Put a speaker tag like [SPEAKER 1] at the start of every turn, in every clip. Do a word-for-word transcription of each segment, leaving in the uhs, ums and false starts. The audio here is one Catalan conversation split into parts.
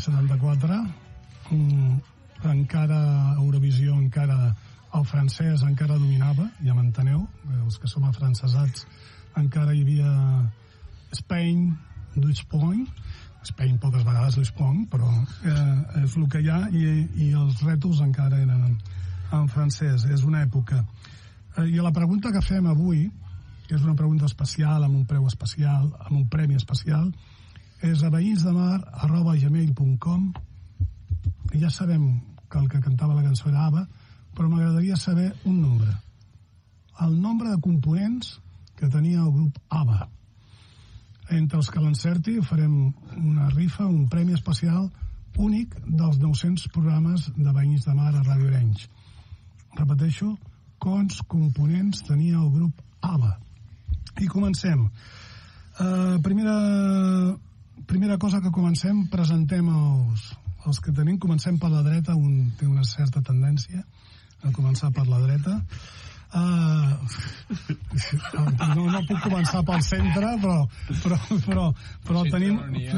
[SPEAKER 1] setanta-quatre, encara Eurovisió, encara el francès encara dominava, ja m'enteneu, els que som afrancesats, encara hi havia Spain, Deutsche Point, Spain poques vegades Deutsche Point, però eh, és el que hi ha, i, i els rètols encara eren en, en francès. És una època. Eh, I la pregunta que fem avui, que és una pregunta especial, amb un preu especial, amb un premi especial, és a veïnsdemar arroba gmail punt com. Ja sabem que el que cantava la cançó era ABBA, però m'agradaria saber un nombre. El nombre de components que tenia el grup ABBA. Entre els que l'encerti farem una rifa, un premi especial únic dels nou-cents programes de Veïns de Mar a Ràdio Arenys. Repeteixo, quants components tenia el grup ABBA. I comencem. Uh, primera, primera cosa que comencem, presentem els, els que tenim. Comencem per la dreta, un té una certa tendència a començar per la dreta. Uh, no, no puc començar pel centre, però però, però, però tenim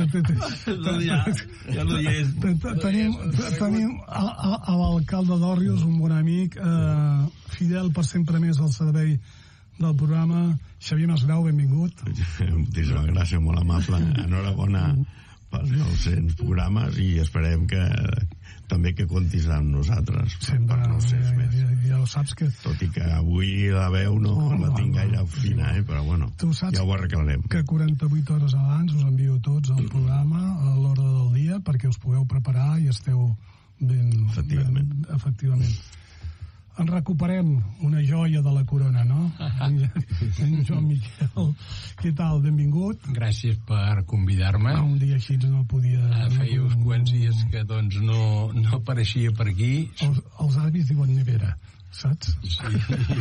[SPEAKER 1] tenim tenim a l'alcalde d'Òrrius, un bon amic, uh, fidel per sempre més al servei del programa, Xavier Masgrau, benvingut.
[SPEAKER 2] Moltíssimes gràcies, molt amable, enhorabona pels nou-cents programes i esperem que també que comptis amb nosaltres
[SPEAKER 1] sempre,
[SPEAKER 2] per nou-cents
[SPEAKER 1] ja,
[SPEAKER 2] més.
[SPEAKER 1] Ja, ja ho saps que...
[SPEAKER 2] Tot i que avui la veu no, no la tinc gaire no, fina, eh? Però bueno, ja ho arreglarem.
[SPEAKER 1] Que quaranta-vuit hores abans us envio tots el programa a l'ordre del dia perquè us pugueu preparar i esteu ben...
[SPEAKER 2] Efectivament.
[SPEAKER 1] Ben, efectivament. En recuperem una joia de la corona, no? En, en Joan Miquel. Què tal? Benvingut.
[SPEAKER 3] Gràcies per convidar-me.
[SPEAKER 1] Un dia així no podia...
[SPEAKER 3] Ah, feia uns quants dies que doncs no, no apareixia per aquí.
[SPEAKER 1] Els, els avis diuen nevera, saps?
[SPEAKER 3] Sí.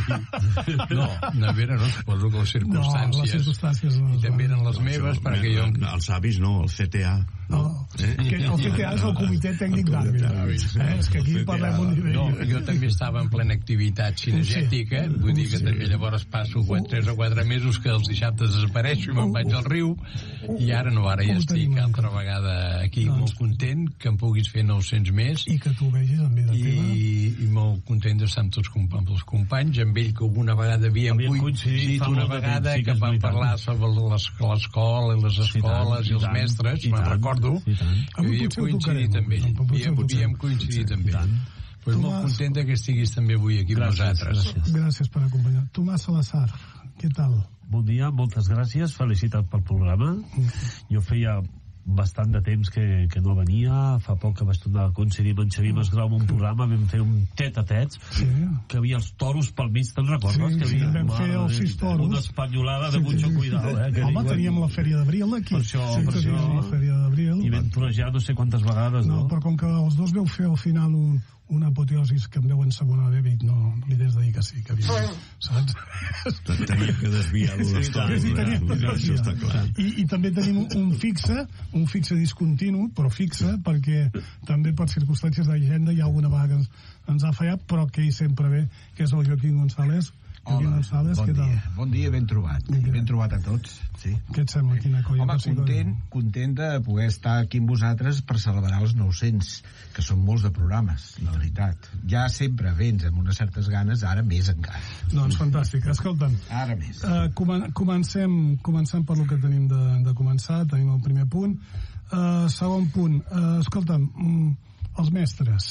[SPEAKER 3] No, nevera no, suposo que les circumstàncies.
[SPEAKER 1] No, les circumstàncies no.
[SPEAKER 3] I també eren les meves,
[SPEAKER 2] no,
[SPEAKER 3] perquè jo...
[SPEAKER 2] Els avis no, el C T A.
[SPEAKER 1] No, eh? que el C T A és el Comitè Tècnic d'Àrbitres, eh? És que aquí parlem un nivell.
[SPEAKER 3] No, jo també estava en plena activitat cinegètica, sí, vull dir que sí. També llavors passo tres o quatre mesos que els dissabtes desapareixo i me'n vaig al riu, i ara no, ara ja estic altra vegada aquí, doncs, molt content que em puguis fer nou-cents més.
[SPEAKER 1] I que tu vegis en vida teva.
[SPEAKER 3] I, i molt content d'estar amb tots amb els companys, amb ell que alguna vegada havíem coincidit una vegada sí, que vam parlar sobre l'escola i les escoles i els mestres, me'n recordo. I havíem coincidit amb ell. Havíem coincidit amb ell. Pues molt content que estiguis també avui aquí amb nosaltres.
[SPEAKER 1] Gràcies per acompanyar. Tomàs Salazar, què tal?
[SPEAKER 4] Bon dia, moltes gràcies, felicitat pel programa. Jo feia bastant de temps que, que no venia, fa poc que vaig tornar a coincidir amb en Xavier Masgrau en un programa, vam fer un tet-a-tets, sí. Que havia els toros pel mig, te'n recordes?
[SPEAKER 1] Sí,
[SPEAKER 4] que havia,
[SPEAKER 1] sí, vam fer els sis toros.
[SPEAKER 4] Una espanyolada de sí, mucho sí, cuidado.
[SPEAKER 1] Sí,
[SPEAKER 4] eh, que
[SPEAKER 1] home,
[SPEAKER 4] diuen...
[SPEAKER 1] teníem la Fèria d'Abril aquí.
[SPEAKER 4] Per això,
[SPEAKER 1] sí,
[SPEAKER 4] per això.
[SPEAKER 1] La Fèria d'Abril.
[SPEAKER 4] I vam torejar no sé quantes vegades, no?
[SPEAKER 1] No, però com que els dos veu fer al final un, una apoteosis que em deuen sabonar bé, dic, no, li des de dir que sí, que havia, saps?
[SPEAKER 2] Teníem que desviar-ho les toros, això està clar.
[SPEAKER 1] I, i també tenim un fixe, un fixe discontinu, però fixe, perquè també per circumstàncies d'agenda hi ha alguna vegada que ens, ens ha fallat, però que hi sempre ve, que és el Joaquim González.
[SPEAKER 5] Hola, González, bon dia. Bon dia, ben trobat. Ben trobat a tots. Sí.
[SPEAKER 1] Què et sembla, quina colla?
[SPEAKER 5] Home, content, content de poder estar aquí amb vosaltres per celebrar els nou-cents, que són molts de programes, la veritat. Ja sempre vens amb unes certes ganes, ara més encara.
[SPEAKER 1] Doncs fantàstic. Escolta'm,
[SPEAKER 5] ara més.
[SPEAKER 1] Uh, comen comencem, comencem per lo que tenim de, de començar, tenim el primer punt. Uh, segon punt, uh, escolta'm, um, els mestres.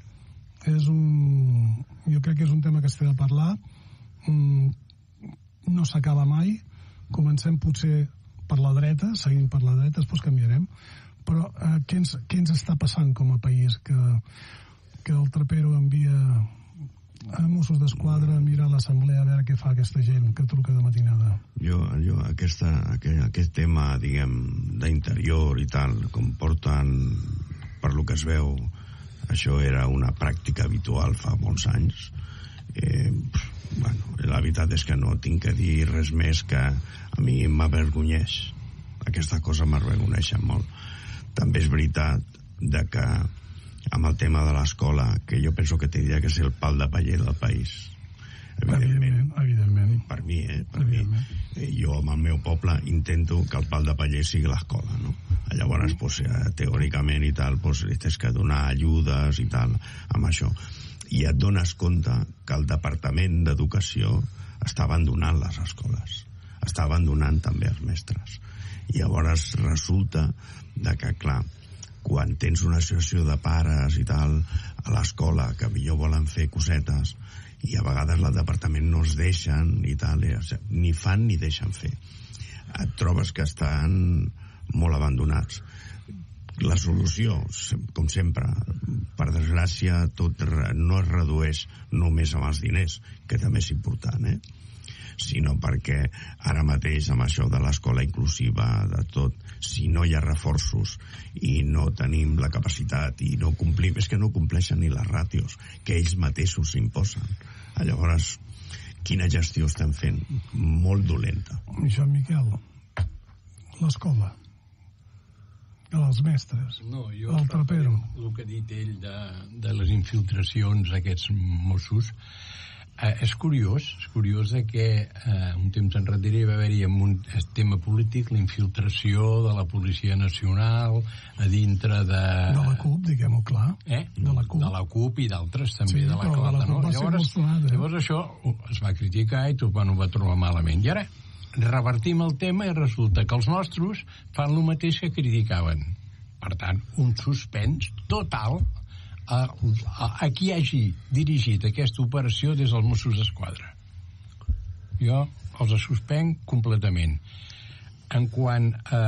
[SPEAKER 1] És un... Jo crec que és un tema que es té de parlar. Mm, no s'acaba mai. Comencem potser per la dreta, seguim per la dreta, després canviarem, però eh, què, ens, què ens està passant com a país que, que el Trapero envia a Mossos d'Esquadra a mirar l'assemblea a veure què fa aquesta gent que truca de matinada?
[SPEAKER 2] Jo, jo aquesta, aquest, aquest tema, diguem, d'interior i tal, com porten, per lo que es veu, això era una pràctica habitual fa molts anys. Eh, bueno, la veritat és que no tinc que dir res més que a mi m'avergonyeix, aquesta cosa m'avergonyeix molt. També és veritat de que amb el tema de l'escola, que jo penso que tindria que ser el pal de paller del país,
[SPEAKER 1] evidentment, evidentment.
[SPEAKER 2] Per mi, eh? Per mi. Jo, amb el meu poble, intento que el pal de paller sigui l'escola, no? Llavors, pues, teòricament i tal, pues, tens que donar ajudes i tal, amb això. I et dones compte que el Departament d'Educació està abandonant les escoles, està abandonant també els mestres. I llavors resulta de que, clar, quan tens una associació de pares i tal a l'escola que millor volen fer cosetes i a vegades el departament no es deixen i tal, ni fan ni deixen fer, et trobes que estan molt abandonats. La solució, com sempre, per desgràcia, tot no es redueix només amb els diners, que també és important, eh? Sinó perquè ara mateix amb això de l'escola inclusiva, de tot, si no hi ha reforços i no tenim la capacitat i no complim, és que no compleixen ni les ràtios que ells mateixos s'imposen. Llavors, quina gestió estem fent? Molt dolenta.
[SPEAKER 1] Joan Miquel, l'escola, els mestres,
[SPEAKER 3] no, jo
[SPEAKER 1] el trapero.
[SPEAKER 3] El que ha dit ell de, de les infiltracions d'aquests Mossos, eh, és curiós, és curiós de que eh, un temps enrere va haver-hi amb un tema polític la infiltració de la Policia Nacional a dintre de...
[SPEAKER 1] De la CUP, diguem-ho clar.
[SPEAKER 3] Eh?
[SPEAKER 1] De la CUP.
[SPEAKER 3] De la CUP i d'altres també,
[SPEAKER 1] sí,
[SPEAKER 3] de la Clata, no? Llavors,
[SPEAKER 1] sonat, eh?
[SPEAKER 3] llavors això es va criticar i tothom ho va trobar malament. I ara revertim el tema i resulta que els nostres fan el mateix que criticaven. Per tant, un suspens total a, a, a qui hagi dirigit aquesta operació des dels Mossos d'Esquadra. Jo els suspenc completament. En quant a,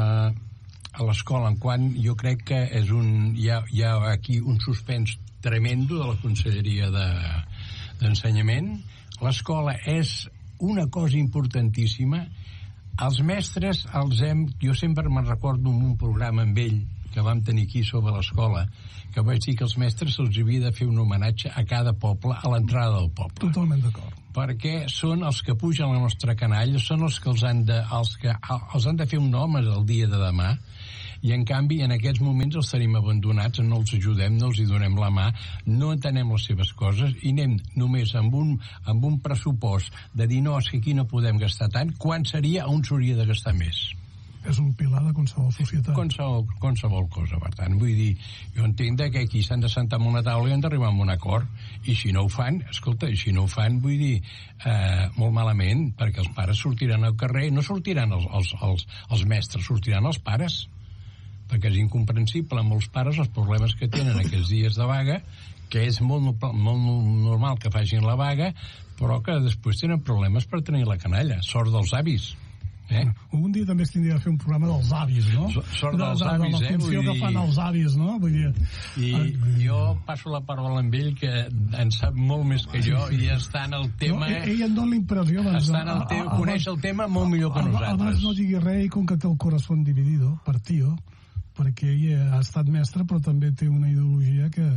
[SPEAKER 3] a l'escola, en quant jo crec que és un, hi, ha, hi ha aquí un suspens tremendo de la Conselleria de, d'Ensenyament. L'escola és una cosa importantíssima. Els mestres els hem... Jo sempre me'n recordo un programa amb ell que vam tenir aquí sobre l'escola, que vaig dir que els mestres se'ls havia de fer un homenatge a cada poble, a l'entrada del poble.
[SPEAKER 1] Totalment d'acord.
[SPEAKER 3] Perquè són els que pugen a la nostra canalla, són els que els han de, els que, els han de fer un nom el dia de demà, i en canvi en aquests moments els tenim abandonats, no els ajudem, no els hi donem la mà, no entenem les seves coses i anem només amb un, amb un pressupost de dir no, és que aquí no podem gastar tant, quan seria on s'hauria de gastar més?
[SPEAKER 1] És un pilar de qualsevol societat.
[SPEAKER 3] Qualsevol, qualsevol cosa, per tant, vull dir, jo entenc que aquí s'han de sentar en una taula i han d'arribar a un acord, i si no ho fan, escolta, i si no ho fan, vull dir, eh, molt malament, perquè els pares sortiran al carrer, no sortiran els, els, els, els mestres, sortiran els pares, perquè és incomprensible amb els pares els problemes que tenen aquests dies de vaga, que és molt, molt normal que facin la vaga, però que després tenen problemes per tenir la canalla. Sort dels avis. Eh?
[SPEAKER 1] Un dia també es tindria de fer un programa dels avis, no?
[SPEAKER 3] Sort dels de, avis,
[SPEAKER 1] de, de la funció
[SPEAKER 3] eh?
[SPEAKER 1] que fan els avis, no? Vull dir...
[SPEAKER 3] I ah, jo passo la paraula amb ell, que en sap molt més que jo, i està en el tema...
[SPEAKER 1] No, ell em dona la impressió... Doncs,
[SPEAKER 3] està en el tema, coneix el tema molt millor que nosaltres.
[SPEAKER 1] Abans no digui res, com que té el corazón dividido, partido, perquè ell ha estat mestre, però també té una ideologia que,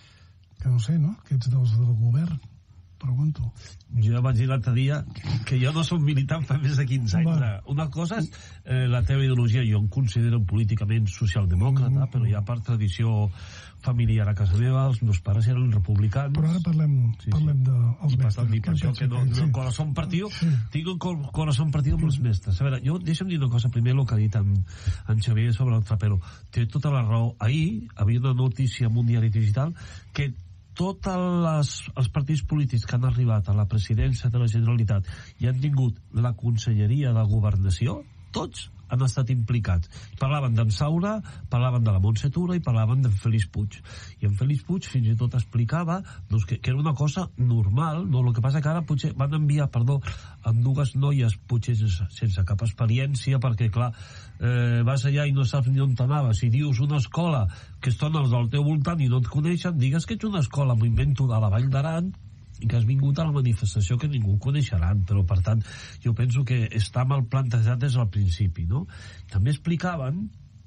[SPEAKER 1] que no sé, no? Que ets dels del govern. Pregunto.
[SPEAKER 4] Jo vaig dir l'altre dia que jo no soc militant fa més de quinze anys. Va. Una cosa és eh, la teva ideologia, jo em considero políticament socialdemòcrata, mm. però ja per tradició familiar a casa meva, els meus pares eren republicans.
[SPEAKER 1] Però ara parlem, sí, parlem sí. dels mestres.
[SPEAKER 4] I per això que no, no corazón partido, sí. tinc un corazón partido amb els mestres. A veure, jo deixa'm dir una cosa, primer el que ha dit en, en Xavier sobre el trapero. Té tota la raó. Ahir havia una notícia en un diari digital que tots els partits polítics que han arribat a la presidència de la Generalitat i han tingut la Conselleria de Governació, tots han estat implicats. Parlaven d'en Saura, parlaven de la Montse Tura i parlaven d'en Félix Puig. I en Félix Puig fins i tot explicava doncs, que, que era una cosa normal, no? El que passa que ara potser van enviar, perdó, amb dues noies potser sense, sense cap experiència, perquè clar, eh, vas allà i no saps ni on t'anaves. Si dius una escola que estan als del teu voltant i no et coneixen, digues que ets una escola, m'ho invento, de la Vall d'Aran, i que has vingut a la manifestació que ningú coneixeran, però per tant jo penso que està mal plantejat des del principi, no? També explicaven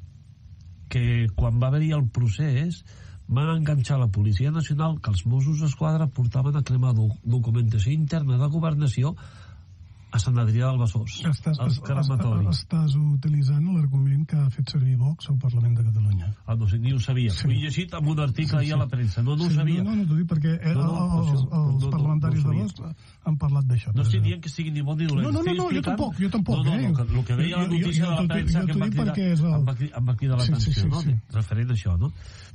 [SPEAKER 4] que quan va haver-hi el procés van enganxar la Policia Nacional, que els Mossos d'Esquadra portaven a cremar do- documentació interna de governació a Sant Adrià del Besòs,
[SPEAKER 1] estàs,
[SPEAKER 4] als crematoris.
[SPEAKER 1] Estàs utilitzant l'argument que ha fet servir Vox al Parlament de Catalunya.
[SPEAKER 4] Ah, no sé, ni ho sabia. Sí. Ho he llegit en un article sí, sí. ahir a la premsa. No, no ho
[SPEAKER 1] sí,
[SPEAKER 4] sabia.
[SPEAKER 1] No, no, no t'ho dic perquè no, no, els, els, els no, parlamentaris no, no de Vox han parlat d'això.
[SPEAKER 4] No estic dient que sigui ni bon ni dolent.
[SPEAKER 1] No, no, no, no jo tampoc, jo tampoc.
[SPEAKER 4] No, no, no, el que veia la notícia de la premsa que em va cridar l'atenció, no? Referent a això, no?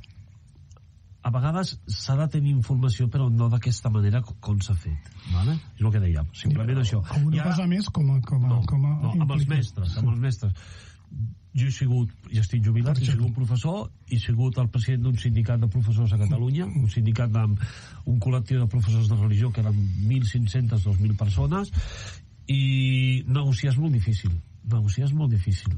[SPEAKER 4] A vegades s'ha de tenir informació, però no d'aquesta manera com s'ha fet, vale? És el que dèiem, simplement això.
[SPEAKER 1] Alguna cosa més com a... Com a,
[SPEAKER 4] no,
[SPEAKER 1] com a
[SPEAKER 4] no, amb els mestres, amb els mestres. Jo he sigut, ja estic jubilat, he sigut professor, he sigut el president d'un sindicat de professors a Catalunya, un sindicat amb un col·lectiu de professors de religió que eren mil cinc-centes, dos mil persones, i negociar és molt difícil. Negociar és molt difícil.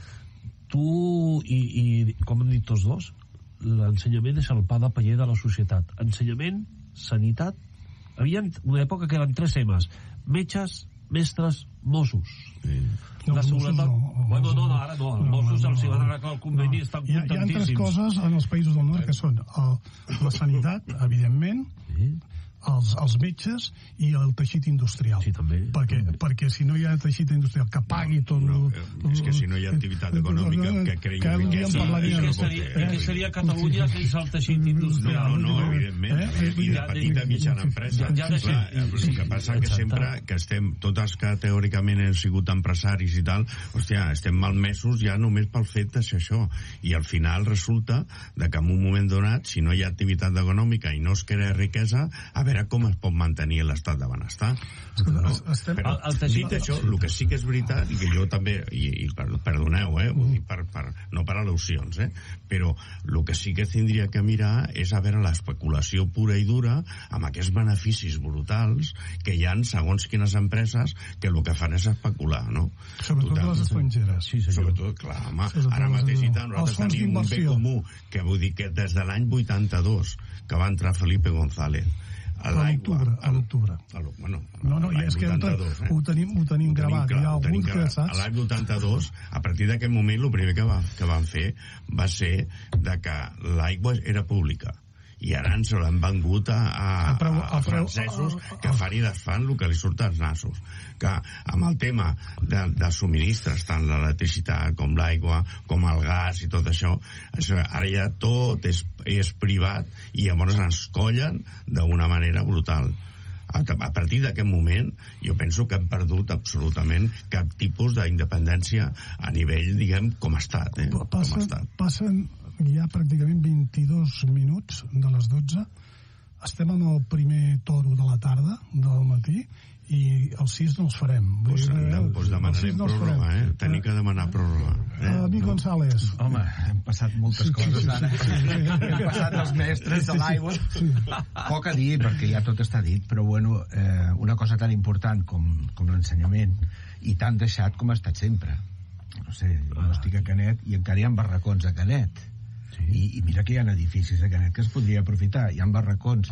[SPEAKER 4] Tu, i, i com han dit tots dos, l'ensenyament és el pa de paller de la societat. Ensenyament, sanitat. Havia una època que eren tres emes: metges, mestres, Mossos. Sí. La seguretat... No, bueno, no, no, ara no. Els Mossos els hi van arreglar el conveni, estan
[SPEAKER 1] contentíssims. Hi ha altres coses en els països del nord que són el, la sanitat, evidentment, sí. els, els metges i el teixit industrial.
[SPEAKER 4] Sí, també.
[SPEAKER 1] Perquè, perquè si no hi ha teixit industrial que pagui tot...
[SPEAKER 2] No, no, és que si no hi ha activitat econòmica que creï riquesa...
[SPEAKER 4] Què seria, què seria Catalunya sense el teixit industrial?
[SPEAKER 2] No, no, evidentment. Eh? I de petita i mitjana empresa. Ja, ja Clar, el que passa que sempre que estem, totes que teòricament hem sigut empresaris i tal, hòstia, estem malmesos ja només pel fet de ser això. I al final resulta de que en un moment donat, si no hi ha activitat econòmica i no es crea riquesa, a veure com es pot mantenir l'estat de benestar. No? Però, el, el dit això, el que sí que és veritat, i que jo també, i, i perdoneu, eh, vull dir, per, per, no per al·lusions, eh, però el que sí que tindria que mirar és a veure l'especulació pura i dura amb aquests beneficis brutals que hi ha segons quines empreses que el que fan és especular, no?
[SPEAKER 1] Sobretot Total, les estrangeres.
[SPEAKER 2] Sí, Sobretot, clar, home, ara mateix i tant, nosaltres tenim un bé comú, que vull dir que des de l'any vuitanta-dos que va entrar Felipe González
[SPEAKER 1] a l'octubre, a l'octubre.
[SPEAKER 2] Bueno,
[SPEAKER 1] no, no, i és que vuitanta-dos, eh? ho tenim, ho tenim ho gravat, hi ha alguns que saps.
[SPEAKER 2] A l'any vuitanta-dos, a partir d'aquest moment, el primer que, va, que van fer va ser de que l'aigua era pública. I ara ens l'han vengut a, a, a, a, a francesos que fan i desfan el que li surt als nassos. Que amb el tema de, de subministres, tant l'electricitat com l'aigua, com el gas i tot això, això ara ja tot és, és privat i llavors ens collen d'una manera brutal. A, a partir d'aquest moment jo penso que hem perdut absolutament cap tipus d'independència a nivell, diguem, com a estat, eh?
[SPEAKER 1] Passa,
[SPEAKER 2] com a estat.
[SPEAKER 1] Passen ja pràcticament vint-i-dos minuts de les dotze. Estem en el primer toro de la tarda, del matí, i els sis no els farem.
[SPEAKER 2] Pues, eh, pues demanarem pròrroga, eh? Tenim que demanar pròrroga. Eh?
[SPEAKER 1] Amic no. González.
[SPEAKER 5] Home, hem passat moltes sí, coses sí, ara. Sí, sí, sí. Hem passat els mestres de l'aigua. Sí. Poc a dir, perquè ja tot està dit, però bueno, eh, una cosa tan important com, com l'ensenyament, i tan deixat com ha estat sempre. No sé, jo estic a Canet i encara hi ha barracons a Canet. Sí. I, i mira que hi ha edificis a Canet que es podria aprofitar, hi ha barracons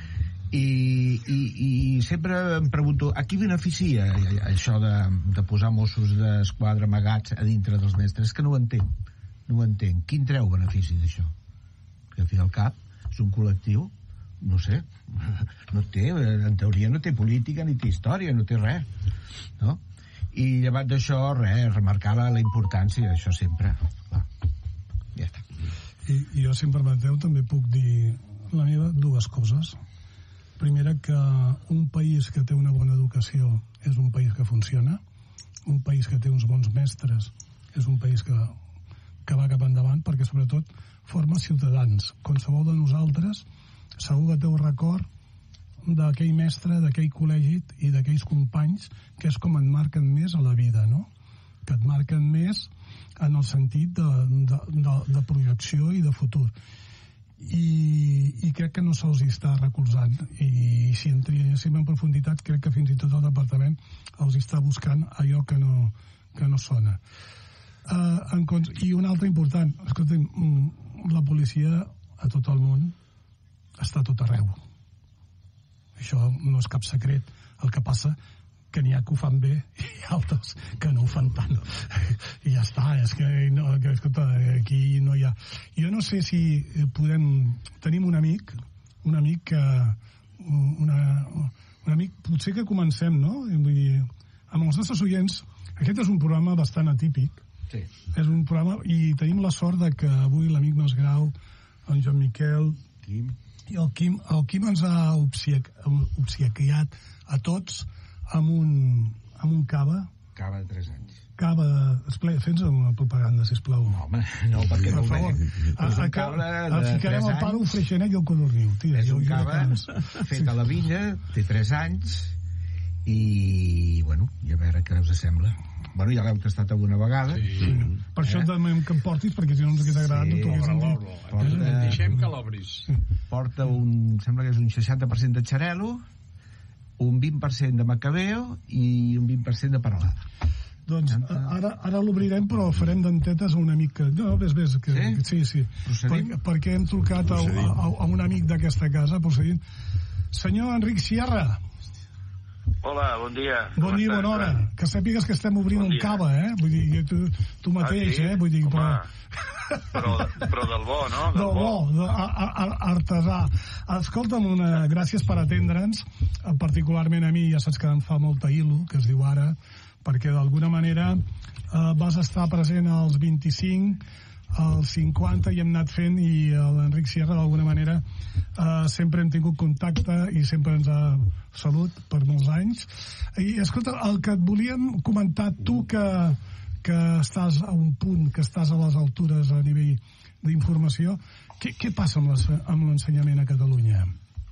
[SPEAKER 5] i, i, i sempre em pregunto a qui beneficia això de, de posar Mossos d'Esquadra amagats a dintre dels mestres, que no ho entenc no ho entenc, quin treu benefici d'això? Perquè al fi del cap és un col·lectiu, no sé no té, en teoria no té política ni té història, no té res, no? I llevat d'això, res, remarcar la, la importància d'això sempre. Clar. Ja està.
[SPEAKER 1] I, i jo, si em permeteu, també puc dir la meva dues coses. Primera, que un país que té una bona educació és un país que funciona, un país que té uns bons mestres és un país que, que va cap endavant, perquè sobretot forma ciutadans. Qualsevol de nosaltres segur que té un record d'aquell mestre, d'aquell col·legi i d'aquells companys que és com et marquen més a la vida, no? Que et marquen més en el sentit de, de, de, de projecció i de futur. I, i crec que no se'ls està recolzant, i si entréssim en profunditat crec que fins i tot el departament els està buscant allò que no, que no sona. Uh, en, I una altra important, escolta'm, la policia a tot el món està a tot arreu. Això no és cap secret. El que passa que n'hi ha que ho fan bé i altres que no ho fan tant. I ja està, és que, no, que escolta, aquí no hi ha... Jo no sé si podem... Tenim un amic, un amic que... Una, un amic, potser que comencem, no? Vull dir, amb els nostres oients, aquest és un programa bastant atípic.
[SPEAKER 5] Sí.
[SPEAKER 1] És un programa, i tenim la sort de que avui l'amic Masgrau, en Joan Miquel
[SPEAKER 5] Quim.
[SPEAKER 1] i el Quim, el Quim ens ha obsequiat, obsequiat a tots amb un, amb un cava.
[SPEAKER 5] Cava de tres anys.
[SPEAKER 1] Cava, fes una propaganda, sisplau.
[SPEAKER 5] No, home, no, perquè no ho veig. És un cava de
[SPEAKER 1] ficarem el pare, un freixenet i el codorniu. Tira,
[SPEAKER 5] és un cava fet a la vinya, té tres anys, i, bueno, i a veure què us sembla. Bueno, ja l'heu tastat alguna vegada.
[SPEAKER 3] Sí.
[SPEAKER 1] Per això et demanem que em portis, perquè si no ens hagués agradat, no t'ho hagués dit.
[SPEAKER 3] Porta... Deixem que l'obris.
[SPEAKER 5] Porta un, sembla que és un seixanta per cent de xarel·lo, un vint per cent de macabeo i un vint per cent de peralada.
[SPEAKER 1] Doncs ara, ara l'obrirem, però farem dentetes a un amic que... No, ves, ves. Que, sí? Sí, sí. Per, perquè hem trucat a, a, a un amic d'aquesta casa, procedint. Senyor Enric Sierra.
[SPEAKER 6] Hola, bon dia.
[SPEAKER 1] Bon dia, bona hora. Que sàpigues que estem obrint bon un cava, eh? Vull dir, tu, tu mateix, ah, sí? eh? Vull dir,
[SPEAKER 6] Home,
[SPEAKER 1] però...
[SPEAKER 6] però... Però del bo, no?
[SPEAKER 1] Del, del bo, bo de, a, a, artesà. Escolta'm, una, gràcies per atendre'ns, particularment a mi, ja saps que em fa molta il·lu, que es diu ara, perquè d'alguna manera eh, vas estar present als vint-i-cinc, als cinquanta, i hem anat fent, i l'Enric Sierra d'alguna manera eh, sempre hem tingut contacte i sempre ens ha salut per molts anys. I escolta, el que et volíem comentar, tu que, que estàs a un punt, que estàs a les altures a nivell d'informació, què, què passa amb l'ensenyament a Catalunya?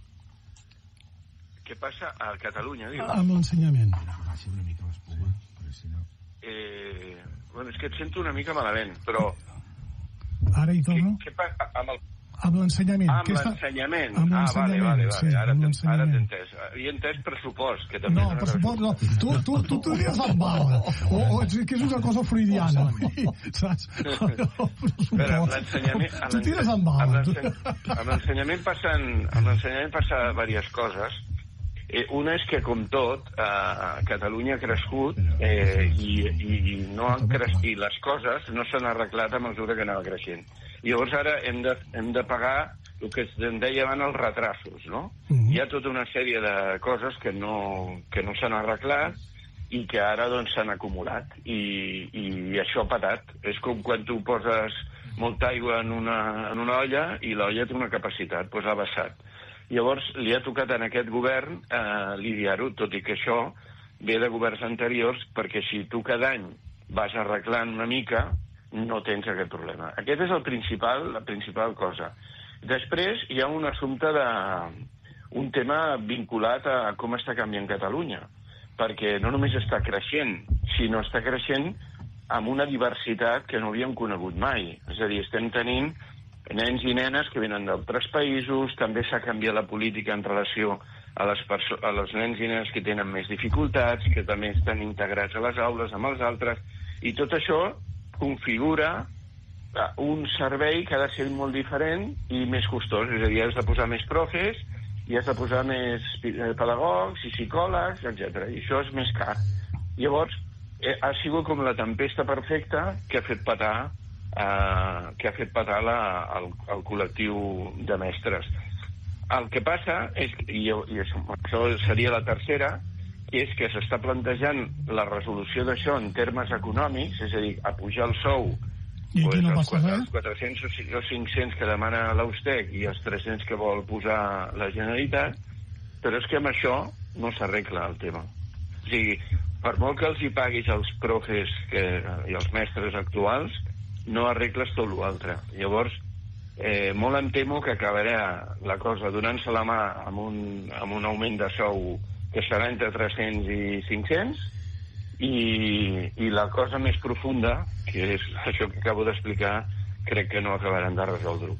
[SPEAKER 6] Què passa a Catalunya, dius?
[SPEAKER 1] Amb l'ensenyament.
[SPEAKER 5] Baixi una mica l'espuma, perquè si no...
[SPEAKER 6] Eh, bueno, és que et sento una mica malament, però...
[SPEAKER 1] Ara hi torno?
[SPEAKER 6] Què, què passa amb el...
[SPEAKER 1] Amb l'ensenyament.
[SPEAKER 6] Amb l'ensenyament.
[SPEAKER 1] Amb
[SPEAKER 6] ah, vale, vale, vale.
[SPEAKER 1] Sí,
[SPEAKER 6] ara t'he entès. Havia entès pressupost, que també...
[SPEAKER 1] No, pressupost no. Tu, tu, tu t'ho diries amb bala. O, o que és una cosa freudiana. Saps?
[SPEAKER 6] Però amb l'ensenyament...
[SPEAKER 1] Tu tires amb bala.
[SPEAKER 6] Amb l'ensenyament passen... Amb l'ensenyament passa diverses coses. Eh, una és que, com tot, eh, Catalunya ha crescut eh, i, i, no han cres... i les coses no s'han arreglat a mesura que anava creixent. I llavors ara hem de, hem de pagar el que en deia abans els retrasos, no? Mm-hmm. Hi ha tota una sèrie de coses que no, que no s'han arreglat i que ara doncs s'han acumulat i, i això ha patat. És com quan tu poses molta aigua en una, en una olla i l'olla té una capacitat, doncs ha vessat. Llavors li ha tocat en aquest govern eh, lidiar-ho, tot i que això ve de governs anteriors, perquè si tu cada any vas arreglant una mica no tens aquest problema. Aquest és el principal, la principal cosa. Després hi ha un assumpte de... un tema vinculat a com està canviant Catalunya, perquè no només està creixent, sinó està creixent amb una diversitat que no havíem conegut mai. És a dir, estem tenint nens i nenes que venen d'altres països, també s'ha canviat la política en relació a les, perso- a les nens i nenes que tenen més dificultats, que també estan integrats a les aules amb els altres, i tot això configura un servei que ha de ser molt diferent i més costós, és a dir, has de posar més profes i has de posar més pedagogs i psicòlegs, etcètera. I això és més car. Llavors, eh, ha sigut com la tempesta perfecta que ha fet patar, eh, que ha fet patar la, el, el col·lectiu de mestres. El que passa és, i, i això, això seria la tercera, és que s'està plantejant la resolució d'això en termes econòmics, és a dir, a pujar el sou
[SPEAKER 1] i aquí no
[SPEAKER 6] els,
[SPEAKER 1] passa res?
[SPEAKER 6] els quatre-cents o cinc-cents que demana l'Austec i els tres-cents que vol posar la Generalitat, però és que amb això no s'arregla el tema. O sigui, per molt que els hi paguis als profes que, i als mestres actuals, no arregles tot l'altre. Llavors, eh, molt em temo que acabarà la cosa donant-se la mà amb un, amb un augment de sou que serà entre tres-cents i cinc-cents, i, i la cosa més profunda, que és això que acabo d'explicar, crec que no acabaran de resoldre-ho.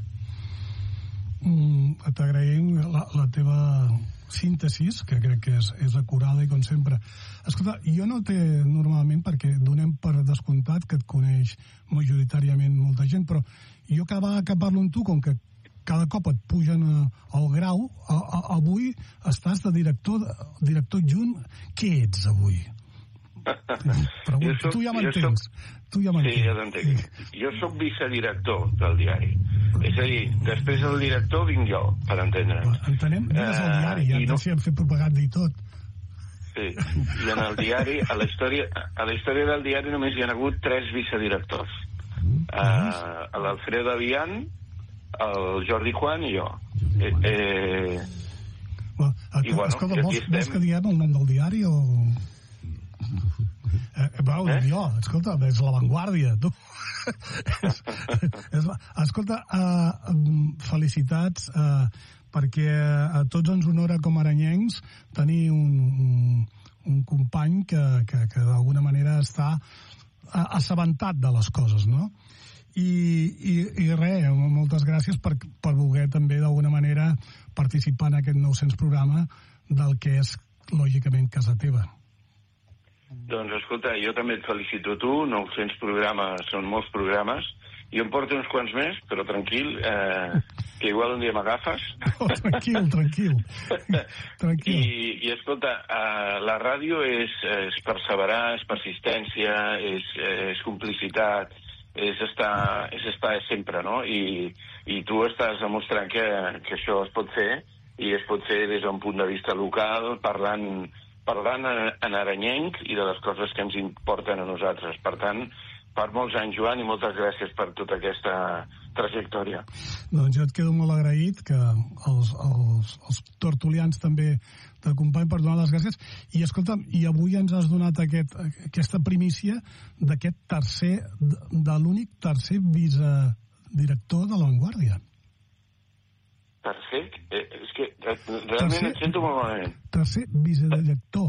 [SPEAKER 1] Mm, T'agraïm la, la teva síntesis, que crec que és, és acurada i com sempre. Escolta, jo no té normalment, perquè donem per descomptat que et coneix majoritàriament molta gent, però jo cada vegada que parlo amb tu, com que cada cop et pugen al grau, a, a, avui estàs de director, director adjunt. Què ets avui? Pregunta, soc, tu ja m'entens. Tu ja m'entens.
[SPEAKER 6] Sí, ja t'entenc. Sí. Jo soc vicedirector del diari. És a dir, després del director vinc jo, per entendre.
[SPEAKER 1] Entenem, és el diari, ja no... ens hi hem fet propaganda i tot.
[SPEAKER 6] Sí, i en el diari, a la història, a la història del diari només hi ha hagut tres vicedirectors. Uh, l'Alfredo Avian, el Jordi Juan i jo. Eh, eh,
[SPEAKER 1] well,
[SPEAKER 6] I bueno,
[SPEAKER 1] escolta,
[SPEAKER 6] i
[SPEAKER 1] vols,
[SPEAKER 6] aquí
[SPEAKER 1] vols que diem el nom del diari o... Eh, vau, eh? Jo, escolta, és La Vanguardia, tu. és, és la... Escolta, uh, felicitats, uh, perquè a tots ens honora com a aranyencs tenir un, un, un company que, que, que d'alguna manera està assabentat de les coses, no? I, i, i res, moltes gràcies per, per voler també d'alguna manera participar en aquest nou-cents programa del que és, lògicament, casa teva.
[SPEAKER 6] Doncs escolta, jo també et felicito a tu, nou-cents programes són molts programes, jo em porto uns quants més, però tranquil, eh, que igual un dia m'agafes.
[SPEAKER 1] Oh, tranquil, tranquil. tranquil.
[SPEAKER 6] I, i escolta, eh, la ràdio és, és perseverar, és persistència, és, és complicitat, és estar, és estar sempre, no? I, i tu estàs demostrant que, que això es pot fer, i es pot fer des d'un punt de vista local, parlant, parlant en aranyenc i de les coses que ens importen a nosaltres. Per tant, per molts anys, Joan, i moltes gràcies per tota aquesta trajectòria.
[SPEAKER 1] Doncs jo et quedo molt agraït que els, els, els tertulians també t'acompanyen per donar les gràcies. I escolta'm, i avui ens has donat aquest, aquesta primícia d'aquest tercer, de l'únic tercer vicedirector de La Vanguardia.
[SPEAKER 6] Tercer? Eh, és que realment tercer, et sento molt malament.
[SPEAKER 1] Tercer vicedirector.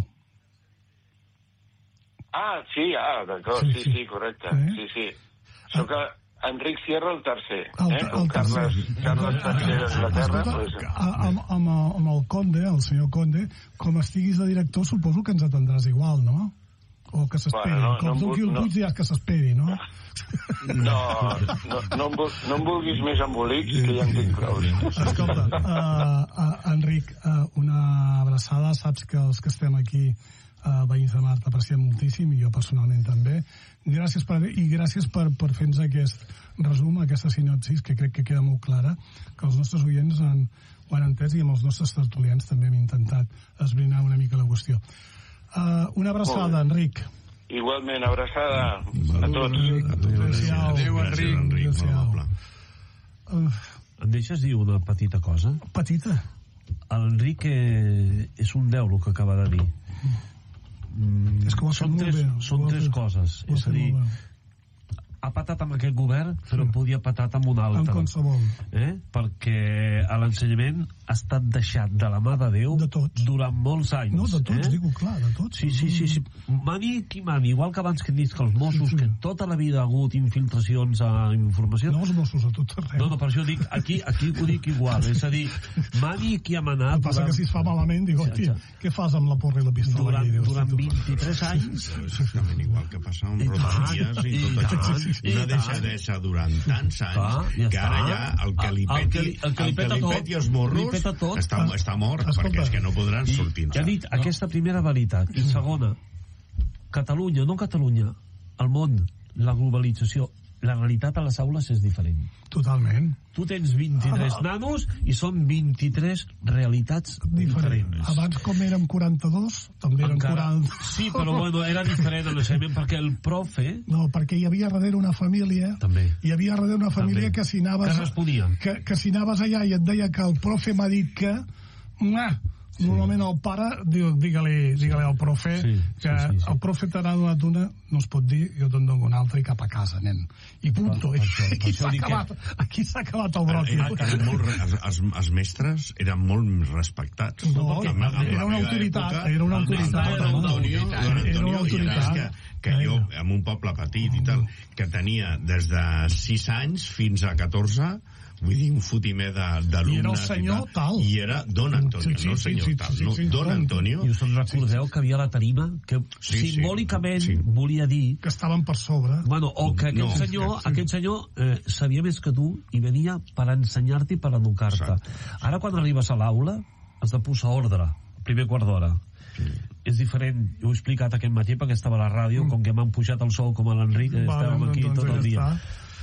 [SPEAKER 6] Ah, sí, ah, d'acord, sí, sí, sí, correcte. Eh? Sí, sí. Soc a Enric Sierra el tercer, el, eh? Com Carles, Carles tercer d'Anglaterra. Pues...
[SPEAKER 1] Amb, amb, amb el Conde, el senyor Conde, com estiguis de director, suposo que ens atendràs igual, no? O que s'esperi. Bueno, no, com no, tu qui el no. Puig diràs que s'esperi, no?
[SPEAKER 6] No, no, no, em, no em vulguis més embolics, que ja en tinc prou.
[SPEAKER 1] Escolta, uh, uh, Enric, uh, una abraçada. Saps que els que estem aquí, uh, veïns de Mar, t'apreciem moltíssim, i jo personalment també. Gràcies per, i gràcies per, per fer-nos aquest resum, aquesta sinopsis, que crec que queda molt clara, que els nostres oients han, ho han entès, i amb els nostres tertulians també hem intentat esbrinar una mica la qüestió. Uh, una abraçada, Enric.
[SPEAKER 6] Igualment, abraçada a tots.
[SPEAKER 1] Adéu,
[SPEAKER 3] Adéu, Enric.
[SPEAKER 1] Adéu. Uh,
[SPEAKER 4] em deixes dir una petita cosa?
[SPEAKER 1] Petita?
[SPEAKER 4] L'Enric és un deu, el que acaba de dir. Mm,
[SPEAKER 1] és que
[SPEAKER 4] són tres,
[SPEAKER 1] bé,
[SPEAKER 4] són tres coses. És a dir, ha patat amb aquest govern, però sí. Podia patat amb un altre.
[SPEAKER 1] En qualsevol.
[SPEAKER 4] Eh? Perquè l'ensenyament ha estat deixat de la mà de Déu
[SPEAKER 1] de durant
[SPEAKER 4] molts anys.
[SPEAKER 1] No, de tots,
[SPEAKER 4] eh?
[SPEAKER 1] digo, clar, de tots.
[SPEAKER 4] Sí, sí, sí. sí. Mani qui mani, igual que abans que hem dit que els Mossos, sí, sí. Que tota la vida ha hagut infiltracions a informació.
[SPEAKER 1] No, els Mossos a tot arreu.
[SPEAKER 4] No, no, per això dic, aquí, aquí ho dic igual. És a dir, mani qui ha manat...
[SPEAKER 1] El passa durant... que si es fa malament, dic, sí, què fas amb la porra i la pistola?
[SPEAKER 4] Durant, aquí, durant vint-i-tres anys...
[SPEAKER 2] Exactament igual que passa amb Rodalies i, i tot això. Sí, sí, una deixadesa durant tants anys ah, ja que ara ja el que li peti, el que li, el que li, el que li peti els morros està, està mort. Escolta, perquè és que no podran sortir-se.
[SPEAKER 4] Ja ha dit no. Aquesta primera veritat. I segona, Catalunya, no Catalunya, el món, la globalització, la realitat a les aules és diferent.
[SPEAKER 1] Totalment.
[SPEAKER 4] Tu tens vint-i-tres ah, nanos i són vint-i-tres realitats diferent. diferents.
[SPEAKER 1] Abans, com érem quaranta-dos, també eren
[SPEAKER 4] Encara,
[SPEAKER 1] quaranta.
[SPEAKER 4] Sí, però bueno, era diferent l'ensenyament perquè el profe...
[SPEAKER 1] No, perquè hi havia darrere una família...
[SPEAKER 4] També.
[SPEAKER 1] Hi havia darrere una família també. Que si anaves...
[SPEAKER 4] Que responia.
[SPEAKER 1] Que, que si anaves allà i et deia que el profe m'ha dit que... Mua, sí. Normalment el pare, digue-li digue al profe, sí, que sí, sí, sí. El profe t'ha donat una, no es pot dir, jo te'n dono una altra i cap a casa, nen. I punto. Per, per això, aquí s'ha acabat, que... aquí s'ha acabat el bròquil.
[SPEAKER 2] Els, els, els mestres eren molt respectats.
[SPEAKER 1] No, no amb, amb era una autoritat. Època, era una autoritat.
[SPEAKER 2] Era una autoritat. Era una autoritat. Que, que jo, en un poble petit i tal, que tenia des de sis anys fins a catorze, vull dir, un fotimer d'alumnes.
[SPEAKER 1] I era el senyor tal.
[SPEAKER 2] I era Don Antonio, sí, sí, no el senyor sí, tal. Sí, sí, sí, no, Don Antonio.
[SPEAKER 4] I us en recordeu que havia la tarima que sí, simbòlicament sí, sí. Volia dir...
[SPEAKER 1] Que estaven per sobre.
[SPEAKER 4] Bueno, o que aquest no, senyor, sí. aquest senyor eh, sabia més que tu i venia per ensenyar-te i per educar-te. Ara, quan arribes a l'aula, has de posar ordre, primer quart d'hora. Sí. És diferent, ho he explicat aquest matí perquè estava a la ràdio, mm. com que m'han pujat el sou com a l'Enric, estàvem aquí doncs, tot el dia.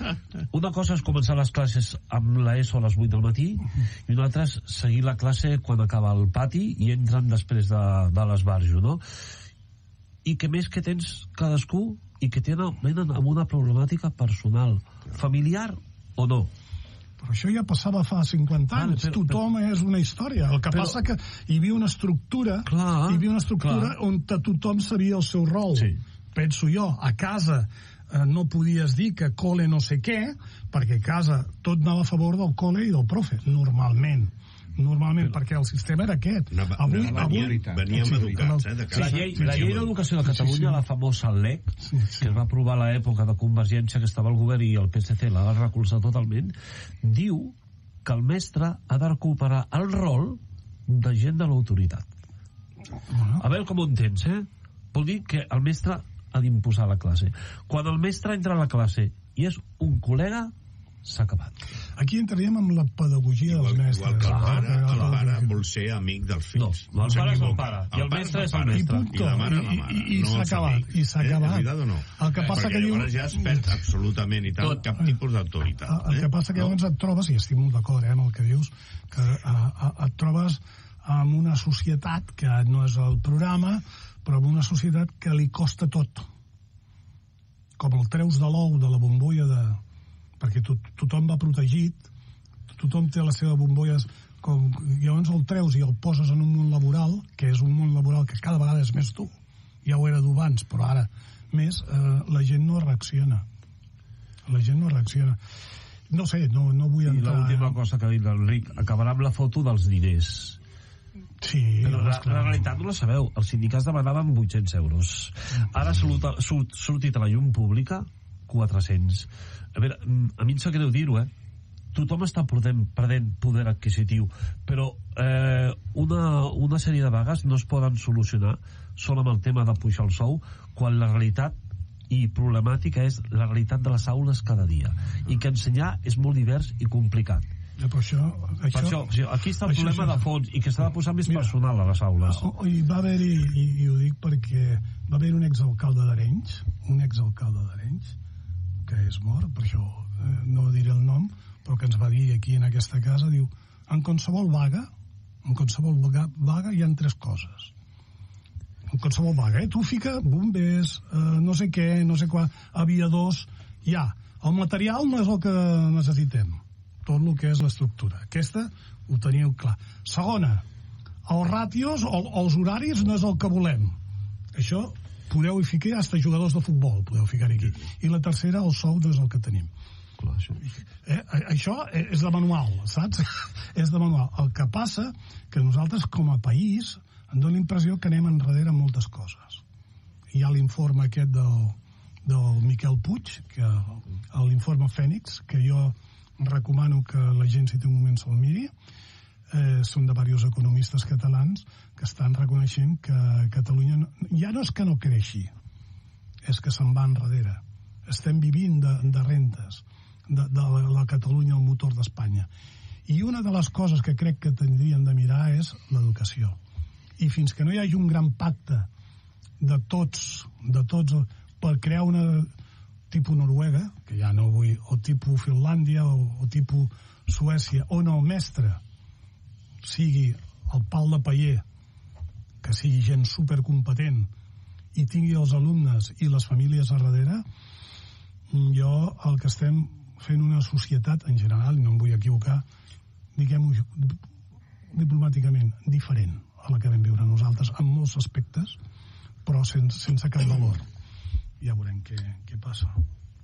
[SPEAKER 4] una cosa és començar les classes amb l'ESO a les vuit del matí i una altra és seguir la classe quan acaba el pati i entren després de, de l'esbarjo, no? I que més que tens cadascú i que tenen, venen amb una problemàtica personal, familiar o no.
[SPEAKER 1] Però això ja passava fa cinquanta anys. Però, però, tothom però, és una història. El que però, passa que hi havia una estructura, clar, hi havia una estructura clar. on tothom sabia el seu rol. Sí. Penso jo, a casa eh, no podies dir que cole no sé què, perquè a casa tot anava a favor del cole i del profe, normalment. Normalment, però, perquè el sistema era aquest.
[SPEAKER 2] Una, avui, una avui veníem sí, educats, eh, de casa.
[SPEAKER 4] La llei, la llei d'educació de Catalunya, sí, sí. la famosa L E C, sí, sí. que es va aprovar a l'època de Convergència, que estava al govern i el P S C la va recolzar totalment, diu que el mestre ha de recuperar el rol de gent de l'autoritat. Bueno. A veure com ho entens, eh? Vol dir que el mestre ha d'imposar la classe. Quan el mestre entra a la classe i és un col·lega, s'ha acabat.
[SPEAKER 1] Aquí entraríem amb la pedagogia igual, dels mestres.
[SPEAKER 2] Igual que el pare, el pare vol ser amic dels fills.
[SPEAKER 4] No, el pare és el pare, i el mestre és el mestre.
[SPEAKER 2] I la mare la mare.
[SPEAKER 1] I, i, i s'ha acabat, i s'ha acabat.
[SPEAKER 2] Eh? No? El que passa que llavors ja es perd absolutament i tal, cap tipus d'autoritat.
[SPEAKER 1] El, el que passa que llavors et trobes, i estic molt d'acord eh, amb el que dius, que a, a, et trobes amb una societat que no és el programa, però amb una societat que li costa tot. Com el treus de l'ou de la bombolla de... perquè to tothom va protegit, tothom té la seva bombolla, com, llavors el treus i el poses en un món laboral, que és un món laboral que cada vegada és més dur. Ja ho era dur abans, però ara més, eh, la gent no reacciona. La gent no reacciona. No sé, no, no vull entrar...
[SPEAKER 4] I l'última cosa que ha dit l'Enric, acabarà amb la foto dels diners.
[SPEAKER 1] Sí,
[SPEAKER 4] però la, la realitat no la sabeu. Els sindicats demanaven vuit-cents euros. Ara ha sortit a la llum pública quatre-cents. A veure, a mi em sap greu dir-ho, eh? Tothom està perdent, perdent poder adquisitiu, però eh, una, una sèrie de vagues no es poden solucionar sol amb el tema de pujar el sou, quan la realitat i problemàtica és la realitat de les aules cada dia, i que ensenyar és molt divers i complicat.
[SPEAKER 1] Ja, per això, això,
[SPEAKER 4] per això, o sigui, aquí està el això, problema això, de fons, i que s'ha de posar més mira, personal a les aules.
[SPEAKER 1] I va haver-hi, i, i ho dic perquè va haver un exalcalde d'Arenys, un exalcalde d'Arenys, que és mort, per això eh, no diré el nom, però que ens va dir aquí en aquesta casa, diu, en qualsevol vaga, en qualsevol vaga, vaga hi ha tres coses. En qualsevol vaga, eh? Tu fica bombers, eh, no sé què, no sé quan, aviadors, ja. El material no és el que necessitem, tot el que és l'estructura. Aquesta ho teniu clar. Segona, els ràtios o els horaris no és el que volem. Això podeu ficar fins jugadors de futbol, podeu ficar aquí. I la tercera, el sou no és el que tenim. Clar, això. Eh, això és de manual, saps? És de manual. El que passa que nosaltres com a país em dóna l'impressió que anem enrere en moltes coses. Hi ha l'informe aquest del, del Miquel Puig, que l'informe Fènix, que jo recomano que la gent si té un moment se'l miri. Eh, són de diversos economistes catalans que estan reconeixent que Catalunya no, ja no és que no creixi, és que se'n va enrere. Estem vivint de, de rentes de, de la, la Catalunya, el motor d'Espanya. I una de les coses que crec que tindríem de mirar és l'educació. I fins que no hi hagi un gran pacte de tots, de tots per crear una tipus Noruega, que ja no vull, o tipus Finlàndia o, o tipus Suècia, on el mestre sigui el pal de paller, que sigui gent supercompetent i tingui els alumnes i les famílies a darrere, jo el que estem fent una societat en general, no em vull equivocar, diguem-ho diplomàticament, diferent a la que vam viure nosaltres en molts aspectes, però sense, sense cap valor. Ja veurem què, què passa.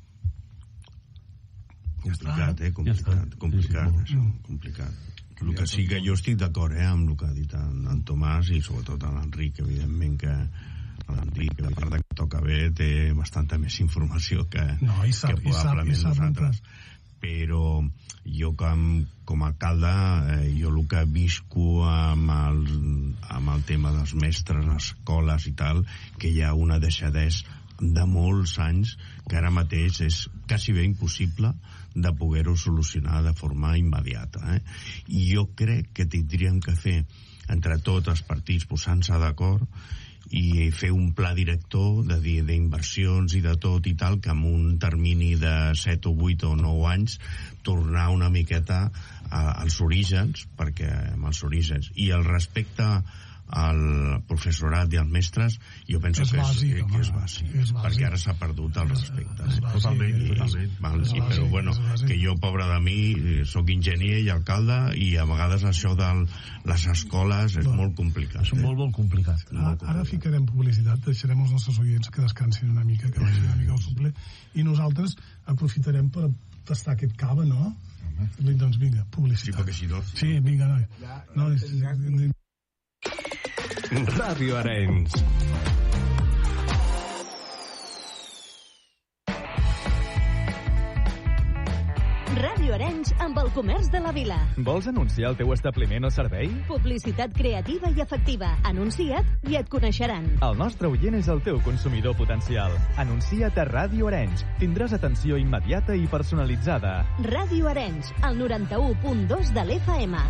[SPEAKER 2] Complicat, eh? Complicat, complicat, això, complicat. El que sí que jo estic d'acord eh, amb el que ha dit en, en Tomàs i sobretot en l'Enric, evidentment que l'Enric, a part que toca bé, té bastanta més informació que,
[SPEAKER 1] no, sap,
[SPEAKER 2] que probablement
[SPEAKER 1] i sap, i sap
[SPEAKER 2] nosaltres. Però jo com, com a alcalde, eh, jo el que visco amb el, amb el tema dels mestres, les escoles i tal, que hi ha una deixadesa de molts anys que ara mateix és quasi bé impossible de poder-ho solucionar de forma immediata. Eh? I jo crec que tindríem que fer entre tots els partits posant-se d'acord i fer un pla director d'inversions i de tot i tal, que en un termini de set o vuit o nou anys tornar una miqueta a, als orígens, perquè amb els orígens i el respecte al professorat i als mestres, jo penso
[SPEAKER 1] és
[SPEAKER 2] que,
[SPEAKER 1] bàsic,
[SPEAKER 2] és,
[SPEAKER 1] home,
[SPEAKER 2] que és bàsic,
[SPEAKER 1] és bàsic,
[SPEAKER 2] perquè ara s'ha perdut el respecte.
[SPEAKER 1] És, és bàsic,
[SPEAKER 2] totalment,
[SPEAKER 1] és,
[SPEAKER 2] totalment. Val,
[SPEAKER 1] és
[SPEAKER 2] sí,
[SPEAKER 1] bàsic,
[SPEAKER 2] però bueno, que jo, pobre de mi, sóc enginyer i alcalde, i a vegades això de les escoles és molt complicat.
[SPEAKER 4] És molt, molt complicat.
[SPEAKER 1] Ara, molt complicat. Ara ficarem publicitat, deixarem els nostres oients que descansin una mica, que vagin una mica al suple, i nosaltres aprofitarem per tastar aquest cava, no? Doncs vinga, publicitat.
[SPEAKER 2] Sí, perquè si no...
[SPEAKER 1] Sí, vinga, no. no és,
[SPEAKER 7] Ràdio Arenys.
[SPEAKER 8] Ràdio Arenys amb el comerç de la vila.
[SPEAKER 7] Vols anunciar el teu establiment o servei?
[SPEAKER 8] Publicitat creativa i efectiva. Anuncia't i et coneixeran.
[SPEAKER 7] El nostre oient és el teu consumidor potencial. Anuncia't a Ràdio Arenys. Tindràs atenció immediata i personalitzada.
[SPEAKER 8] Ràdio Arenys, el noranta-u punt dos de l'F M.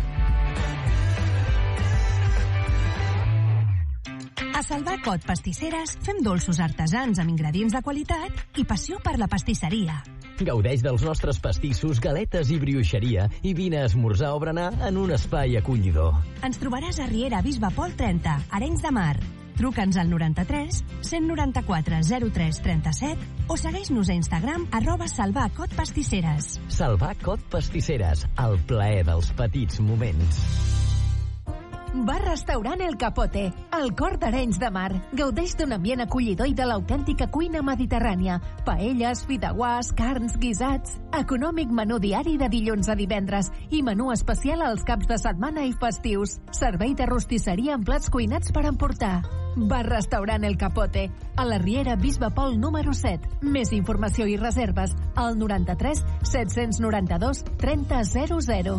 [SPEAKER 9] A Salvà Cot Pastisseres fem dolços artesans amb ingredients de qualitat i passió per la pastisseria.
[SPEAKER 10] Gaudeix dels nostres pastissos, galetes i brioixeria i vine a esmorzar o berenar en un espai acollidor.
[SPEAKER 9] Ens trobaràs a Riera Bisbe Pol trenta, Arenys de Mar. Truca'ns al noranta-tres cent noranta-quatre zero tres trenta-set o segueix-nos a Instagram arroba Salvà Cot Pastisseres.
[SPEAKER 10] Salvà Cot Pastisseres, el plaer dels petits moments.
[SPEAKER 11] Bar-restaurant El Capote, al cor d'Arenys de Mar. Gaudeix d'un ambient acollidor i de l'autèntica cuina mediterrània. Paelles, fideuàs, carns, guisats. Econòmic menú diari de dilluns a divendres i menú especial als caps de setmana i festius. Servei de rostisseria amb plats cuinats per emportar. Bar-restaurant El Capote, a la Riera Bisbe Pol número set. Més informació i reserves al noranta-tres set-cents noranta-dos trenta zero zero.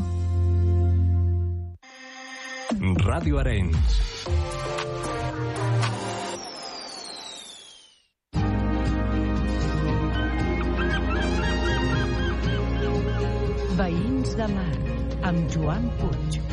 [SPEAKER 7] Ràdio Arenys.
[SPEAKER 11] Veïns de Mar, amb Joan Puig.